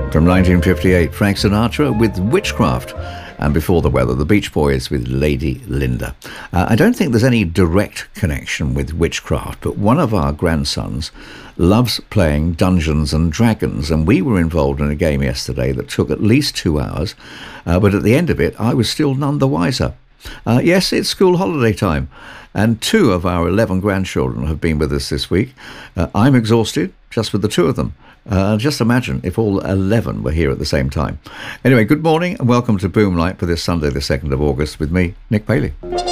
From 1958, Frank Sinatra with Witchcraft. And before the weather, the Beach Boys with Lady Linda. I don't think there's any direct connection with witchcraft, but one of our grandsons loves playing Dungeons and Dragons, and we were involved in a game yesterday that took at least 2 hours, but at the end of it, I was still none the wiser. Yes, it's school holiday time, and 2 of our 11 grandchildren have been with us this week. I'm exhausted just with the 2 of them. Just imagine if all 11 were here at the same time. Anyway, good morning and welcome to Boomlight for this Sunday, the 2nd of August, with me, Nick Paley.